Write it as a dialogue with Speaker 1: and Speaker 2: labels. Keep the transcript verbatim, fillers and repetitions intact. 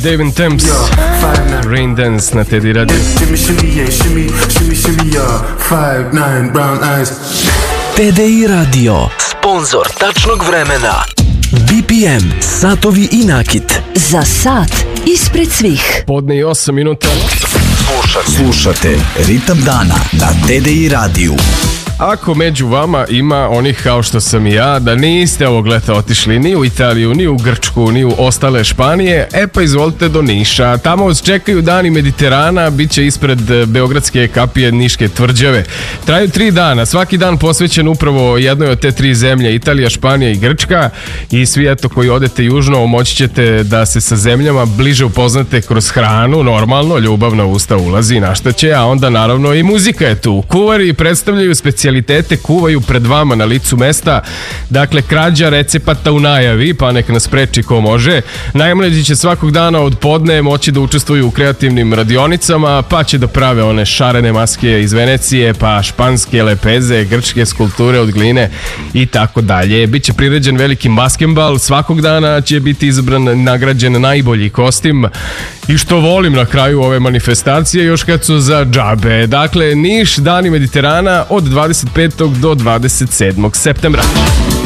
Speaker 1: David Thames, Rain Dance na Teddy Radio.
Speaker 2: Teddy Radio, sponsor tačnog vremena. B P M, satovi i nakit.
Speaker 3: Za sat ispred svih.
Speaker 1: Podne i osam minuta.
Speaker 2: Slušate, Slušate Ritam dana na Teddy Radio.
Speaker 1: Ako među vama ima onih kao što sam i ja, da niste ovog leta otišli ni u Italiju, ni u Grčku, ni u ostale Španije, e pa izvolite do Niša. Tamo vas čekaju dani Mediterana, bit će ispred beogradske kapije Niške tvrđave. Traju tri dana, svaki dan posvećen upravo jednoj od te tri zemlje, Italija, Španija i Grčka. I svi eto koji odete južno, moći ćete da se sa zemljama bliže upoznate kroz hranu, normalno, ljubav na usta ulazi na šta će, a onda naravno i muzika je tu. Kuvari predstavljaju specijalizaciju, kuvaju pred vama na licu mesta. Dakle, krađa recepata u najavi, pa nek nas preči ko može. Najmlađi će svakog dana od podne moći da učestvuju u kreativnim radionicama, pa će da prave one šarene maske iz Venecije, pa španske lepeze, grčke skulpture od gline i tako dalje. Biće priređen veliki basketbal, svakog dana će biti izabran, nagrađen najbolji kostim. I što volim na kraju ove manifestacije, još kad su za džabe. Dakle, Niš, dani Mediterana od dvadeset petog do dvadeset sedmog septembra.